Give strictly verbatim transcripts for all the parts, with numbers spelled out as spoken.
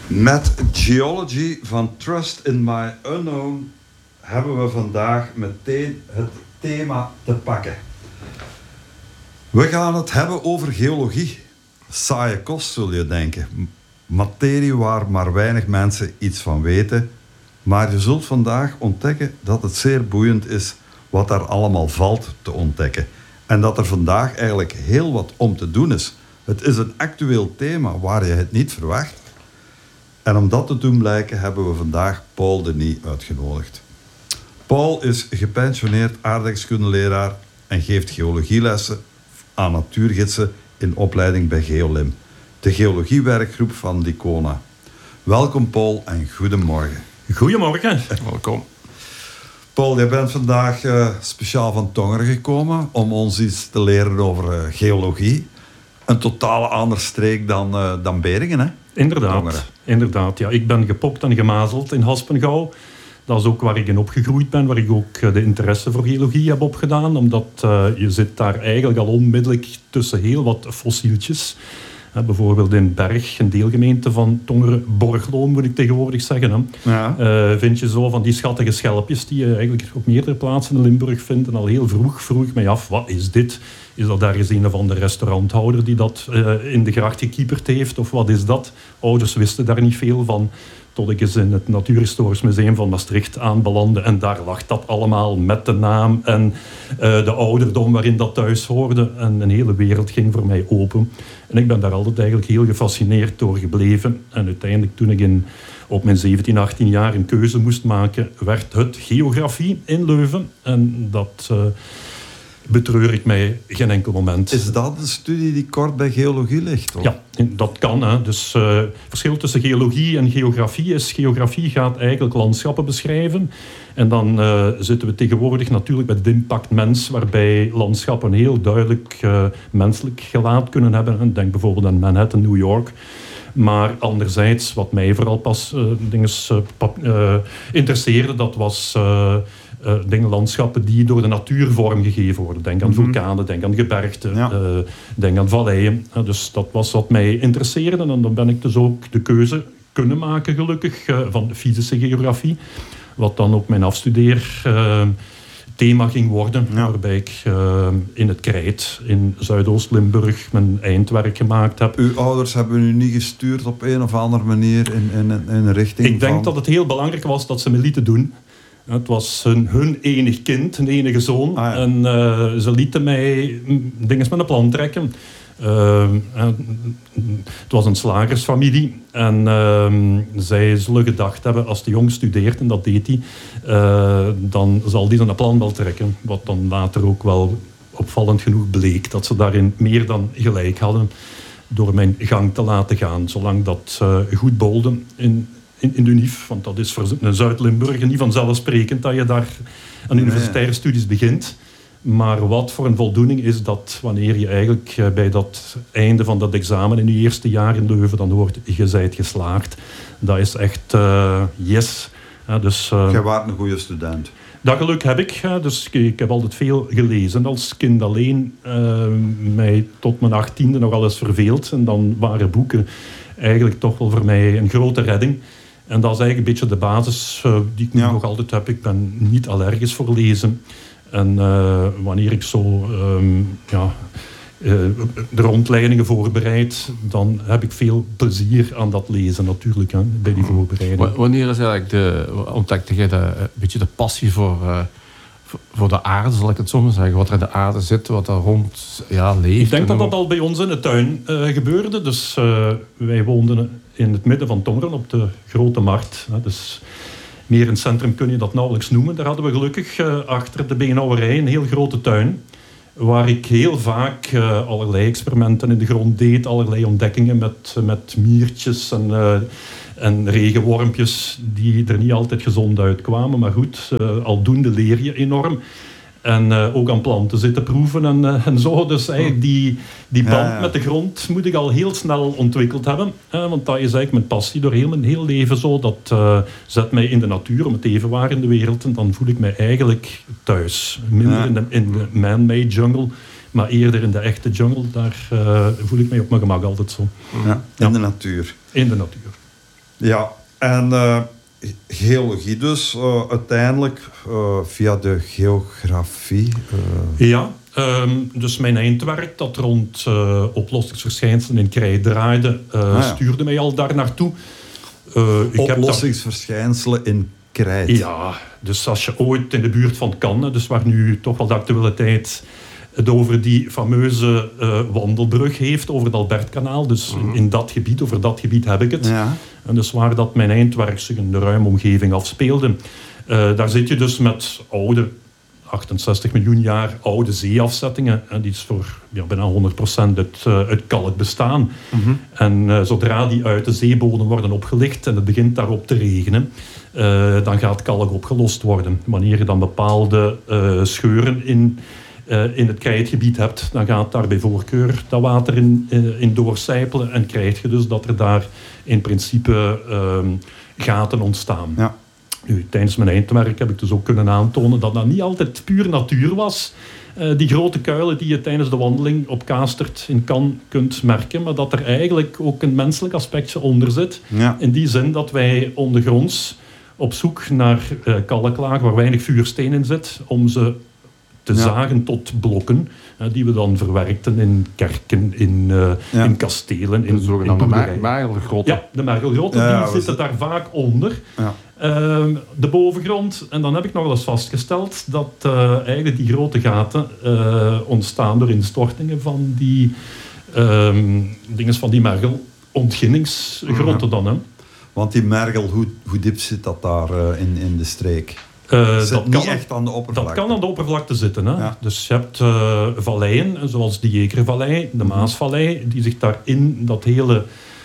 Met Geology van Trust in My Unknown hebben we vandaag meteen het thema te pakken. We gaan het hebben over geologie. Saaie kost, zul je denken. Materie waar maar weinig mensen iets van weten. Maar je zult vandaag ontdekken dat het zeer boeiend is wat daar allemaal valt te ontdekken. En dat er vandaag eigenlijk heel wat om te doen is. Het is een actueel thema waar je het niet verwacht. En om dat te doen blijken hebben we vandaag Paul Denis uitgenodigd. Paul is gepensioneerd aardrijkskundeleraar en geeft geologielessen aan natuurgidsen in opleiding bij Geolim, de geologiewerkgroep van Dicona. Welkom Paul en goedemorgen. Goedemorgen. Welkom. Paul, jij bent vandaag uh, speciaal van Tongeren gekomen om ons iets te leren over uh, geologie. Een totale andere streek dan, uh, dan Beringen, hè? Inderdaad, Tongeren. inderdaad. Ja, ik ben gepokt en gemazeld in Haspengouw. Dat is ook waar ik in opgegroeid ben, waar ik ook de interesse voor geologie heb opgedaan. Omdat uh, je zit daar eigenlijk al onmiddellijk tussen heel wat fossieltjes. Uh, bijvoorbeeld in Berg, een deelgemeente van Tongeren-Borglo, moet ik tegenwoordig zeggen. Hè. Ja. Uh, vind je zo van die schattige schelpjes die je eigenlijk op meerdere plaatsen in Limburg vindt. En al heel vroeg vroeg ik mij af, wat is dit? Is dat ergens een of andere restauranthouder die dat uh, in de gracht gekieperd heeft? Of wat is dat? Ouders wisten daar niet veel van. Tot ik eens in het Natuurhistorisch Museum van Maastricht aanbelandde. En daar lag dat allemaal met de naam en uh, de ouderdom waarin dat thuis hoorde. En een hele wereld ging voor mij open. En ik ben daar altijd eigenlijk heel gefascineerd door gebleven. En uiteindelijk toen ik in, op mijn zeventien, achttien jaar een keuze moest maken, werd het geografie in Leuven. En dat... Uh, betreur ik mij geen enkel moment. Is dat een studie die kort bij geologie ligt? Of? Ja, dat kan. Hè. Dus het uh, verschil tussen geologie en geografie is... Geografie gaat eigenlijk landschappen beschrijven. En dan uh, zitten we tegenwoordig natuurlijk met het impact mens... waarbij landschappen heel duidelijk uh, menselijk gelaat kunnen hebben. Denk bijvoorbeeld aan Manhattan, New York... Maar anderzijds, wat mij vooral pas uh, dinges, uh, pap, uh, interesseerde... dat was... Uh, Uh, dingen, landschappen die door de natuur vormgegeven worden. Denk aan mm-hmm. vulkanen, denk aan gebergten, ja. uh, denk aan valleien. Uh, dus dat was wat mij interesseerde. En dan ben ik dus ook de keuze kunnen maken, gelukkig, uh, van fysische geografie. Wat dan ook mijn afstudeer uh, thema ging worden. Ja. Waarbij ik uh, in het Krijt, in Zuidoost-Limburg, mijn eindwerk gemaakt heb. Uw ouders hebben u niet gestuurd op een of andere manier in, in, in een richting Ik denk van... dat het heel belangrijk was dat ze me lieten doen. Het was hun, hun enig kind, hun enige zoon. Ah, ja. En uh, ze lieten mij dingen met een plan trekken. Uh, het was een slagersfamilie. En uh, zij zullen gedacht hebben, als de jong studeert, en dat deed hij, uh, dan zal die een plan wel trekken. Wat dan later ook wel opvallend genoeg bleek. Dat ze daarin meer dan gelijk hadden door mijn gang te laten gaan. Zolang dat uh, goed bolde in... In, in de U N I F, want dat is voor Zuid-Limburg niet vanzelfsprekend dat je daar aan universitaire studies begint. Maar wat voor een voldoening is dat wanneer je eigenlijk bij dat einde van dat examen in je eerste jaar in Leuven dan hoort, je bent geslaagd. Dat is echt uh, yes. Ja, dus, uh, Jij waart een goede student. Dat geluk heb ik. Dus ik heb altijd veel gelezen. Als kind alleen uh, mij tot mijn achttiende nog wel eens verveeld. En dan waren boeken eigenlijk toch wel voor mij een grote redding. En dat is eigenlijk een beetje de basis uh, die ik nu ja. nog altijd heb. Ik ben niet allergisch voor lezen. En uh, wanneer ik zo um, ja, uh, de rondleidingen voorbereid, dan heb ik veel plezier aan dat lezen natuurlijk, hè, bij die voorbereiding. W- wanneer is eigenlijk de, ontdekte jij de, een beetje de passie voor, uh, voor de aarde, zal ik het zo maar zeggen? Wat er in de aarde zit, wat er rond ja, leeft? Ik denk dat dat al bij ons in de tuin uh, gebeurde. Dus uh, wij woonden in het midden van Tongeren op de Grote Markt. Hè, dus meer een centrum kun je dat nauwelijks noemen. Daar hadden we gelukkig uh, achter de beenhouwerij een heel grote tuin. Waar ik heel vaak uh, allerlei experimenten in de grond deed. Allerlei ontdekkingen met, met miertjes en, uh, en regenwormpjes. Die er niet altijd gezond uitkwamen. Maar goed, uh, aldoende leer je enorm. En uh, ook aan planten zitten proeven en, uh, en zo. Dus eigenlijk die, die band ja, ja. met de grond moet ik al heel snel ontwikkeld hebben. Uh, want dat is eigenlijk mijn passie door heel mijn heel leven zo. Dat uh, zet mij in de natuur, om het even waar in de wereld. En dan voel ik mij eigenlijk thuis. Minder ja. in de, in de man-made jungle. Maar eerder in de echte jungle. Daar uh, voel ik mij op mijn gemak altijd zo. Ja, in ja. de natuur. In de natuur. Ja, en uh, geologie dus, uh, uiteindelijk uh, via de geografie. Uh... Ja, um, dus mijn eindwerk dat rond uh, oplossingsverschijnselen in krijt draaide, uh, ah, ja. stuurde mij al daar naartoe. Uh, ik oplossingsverschijnselen in krijt. Ja, dus als je ooit in de buurt van Cannes, dus waar nu toch wel de actualiteit het over die fameuze uh, wandelbrug heeft, over het Albertkanaal. Dus mm-hmm. in, in dat gebied, over dat gebied heb ik het. Ja. En dus waar dat mijn eindwerk zich in de ruime omgeving afspeelde. Uh, daar zit je dus met oude, achtenzestig miljoen jaar oude zeeafzettingen. En die is voor ja, bijna honderd procent uit, uh, uit kalk bestaan. Mm-hmm. En uh, zodra die uit de zeebodem worden opgelicht en het begint daarop te regenen, uh, dan gaat kalk opgelost worden. Wanneer je dan bepaalde uh, scheuren in... Uh, in het krijtgebied hebt, dan gaat daar bij voorkeur dat water in, uh, in doorcijpelen en krijg je dus dat er daar in principe uh, gaten ontstaan. Ja. Nu, tijdens mijn eindwerk heb ik dus ook kunnen aantonen dat dat niet altijd puur natuur was. Uh, die grote kuilen die je tijdens de wandeling op Kaastert in Cannes kunt merken, maar dat er eigenlijk ook een menselijk aspectje onder zit. Ja. In die zin dat wij ondergronds op zoek naar uh, kalklagen waar weinig vuursteen in zit, om ze te ja. zagen tot blokken, uh, die we dan verwerkten in kerken, in, uh, ja. in kastelen, in, de zogenaamde in mergelgrotten. Ja, de mergelgrotten, ja, die zitten daar vaak onder. Ja. Uh, de bovengrond. En dan heb ik nog wel eens vastgesteld dat uh, eigenlijk die grote gaten uh, ontstaan door instortingen van die uh, dingen van die mergelontginningsgrotten dan. Hè. Want die mergel, hoe, hoe diep zit dat daar uh, in, in de streek? Uh, Zit dat niet kan, echt aan de oppervlakte. Dat kan aan de oppervlakte zitten. Hè? Ja. Dus je hebt uh, valleien, zoals de Jekervallei, de Maasvallei, die zich daarin dat hele,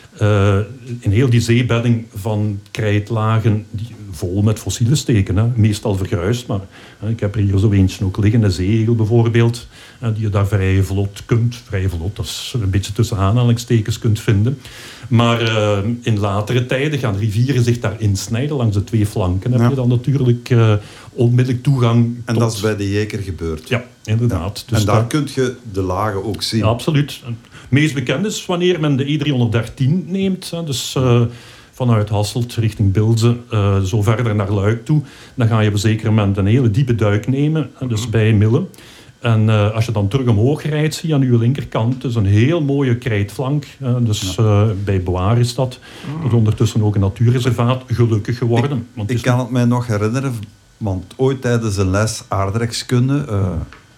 uh, in heel die zeebedding van krijtlagen die vol met fossielen steken. Hè? Meestal vergruisd, maar uh, ik heb er hier zo eentje ook liggen, een zeeegel bijvoorbeeld, uh, die je daar vrij vlot kunt, vrij vlot, dat is een beetje tussen aanhalingstekens kunt vinden. Maar uh, in latere tijden gaan rivieren zich daar insnijden. Langs de twee flanken heb ja. je dan natuurlijk uh, onmiddellijk toegang En tot... dat is bij de Jeker gebeurd. Ja, inderdaad. Ja. Dus en daar dat... kun je de lagen ook zien. Ja, absoluut. Het meest bekend is wanneer men de E driehonderddertien neemt. Hè, dus uh, vanuit Hasselt richting Bilze, uh, zo verder naar Luik toe. Dan ga je op een zeker moment een hele diepe duik nemen. Hè, dus bij Mille. En uh, als je dan terug omhoog rijdt, zie je aan uw linkerkant dus een heel mooie krijtflank. Uh, dus uh, bij Boar is dat. Dat is ondertussen ook een natuurreservaat gelukkig geworden. Ik, want ik kan het mij nog herinneren, want ooit tijdens een les aardrijkskunde uh,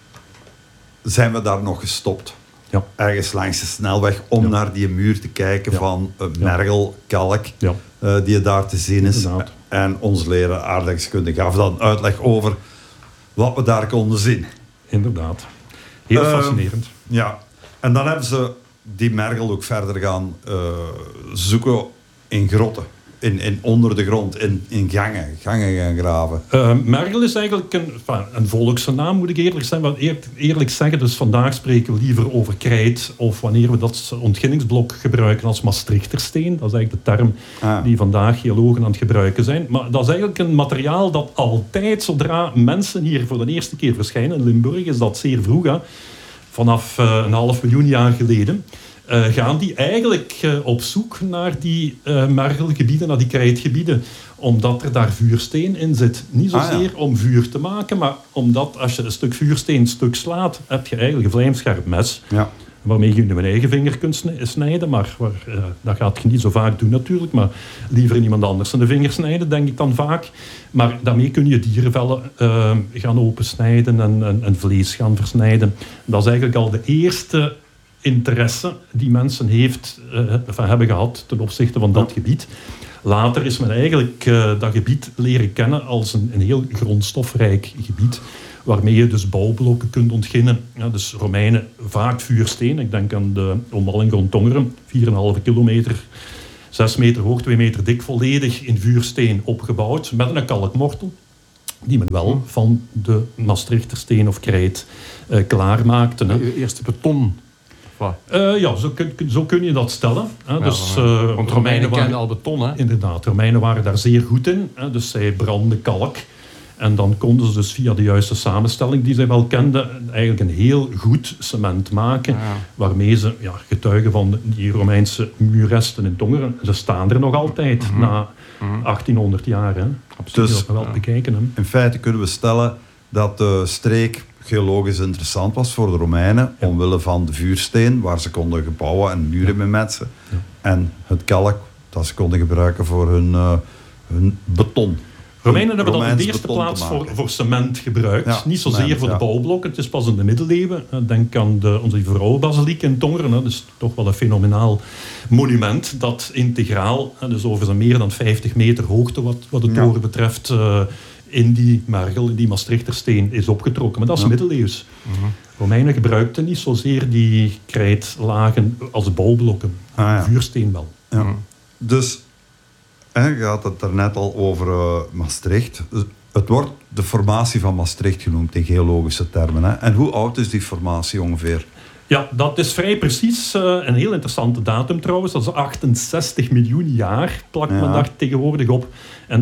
zijn we daar nog gestopt. Ja. Ergens langs de snelweg om ja. naar die muur te kijken ja. van uh, mergel, kalk, ja. uh, die je daar te zien is. Inderdaad. En ons leraar aardrijkskunde gaf dan uitleg over wat we daar konden zien. Inderdaad. Heel uh, fascinerend. Ja. En dan hebben ze die mergel ook verder gaan uh, zoeken in grotten. In, in onder de grond, in, in gangen, gangen gaan graven. Uh, mergel is eigenlijk een, een volkse naam, moet ik eerlijk zijn. Want eer, eerlijk zeggen, dus vandaag spreken we liever over krijt, of wanneer we dat ontginningsblok gebruiken als Maastrichtersteen. Dat is eigenlijk de term ah. die vandaag geologen aan het gebruiken zijn. Maar dat is eigenlijk een materiaal dat altijd, zodra mensen hier voor de eerste keer verschijnen in Limburg, is dat zeer vroeg, hè, vanaf uh, een half miljoen jaar geleden. Uh, gaan die eigenlijk uh, op zoek naar die uh, mergelgebieden, naar die krijtgebieden. Omdat er daar vuursteen in zit. Niet zozeer ah, ja. om vuur te maken, maar omdat als je een stuk vuursteen stuk slaat, heb je eigenlijk een vlijmscherp mes. Ja. Waarmee je je eigen vinger kunt snijden. Maar waar, uh, dat gaat je niet zo vaak doen natuurlijk. Maar liever iemand anders zijn vinger snijden, denk ik dan vaak. Maar daarmee kun je dierenvellen uh, gaan opensnijden en, en, en vlees gaan versnijden. Dat is eigenlijk al de eerste interesse die mensen heeft, uh, van hebben gehad ten opzichte van dat ja. gebied. Later is men eigenlijk uh, dat gebied leren kennen als een, een heel grondstofrijk gebied, waarmee je dus bouwblokken kunt ontginnen. Ja, dus Romeinen vaak vuursteen. Ik denk aan de omwalling rond Tongeren, vier komma vijf kilometer, zes meter hoog, twee meter dik, volledig in vuursteen opgebouwd, met een kalkmortel, die men wel van de Maastrichtersteen of krijt uh, klaarmaakte. De eerste beton. Uh, ja, zo kun, zo kun je dat stellen. Hè. Ja, dus, uh, want Romeinen, Romeinen kennen al beton, hè? Inderdaad, Romeinen waren daar zeer goed in. Hè. Dus zij brandden kalk. En dan konden ze dus via de juiste samenstelling die zij wel kenden, eigenlijk een heel goed cement maken. Ja. Waarmee ze, ja, getuigen van die Romeinse muurresten in Tongeren, ze staan er nog altijd mm-hmm. na mm-hmm. achttienhonderd jaar. Hè. Absoluut, dus, dat wel ja. bekijken. Hè. In feite kunnen we stellen dat de streek geologisch interessant was voor de Romeinen, ja. omwille van de vuursteen, waar ze konden gebouwen en muren ja. mee metsen. Ja. En het kalk, dat ze konden gebruiken voor hun, uh, hun beton. Romeinen hebben dat in de eerste plaats voor, voor cement gebruikt. Ja, Niet zozeer cement, voor de ja. bouwblokken. Het is pas in de middeleeuwen. Denk aan de, onze vrouwenbasiliek in Tongeren. Dat is toch wel een fenomenaal monument dat integraal, dus over zijn meer dan vijftig meter hoogte wat, wat de toren ja. betreft, uh, in die mergel, in die Maastrichtersteen is opgetrokken. Maar dat is ja. middeleeuws. Uh-huh. Romeinen gebruikten niet zozeer die krijtlagen als bouwblokken. Ah, ja. Vuursteen wel. Ja. Uh-huh. Dus... En je had het daarnet al over uh, Maastricht. Het wordt de formatie van Maastricht genoemd in geologische termen. Hè? En hoe oud is die formatie ongeveer? Ja, dat is vrij precies. Uh, een heel interessante datum trouwens. Dat is achtenzestig miljoen jaar, plakt ja. men daar tegenwoordig op. En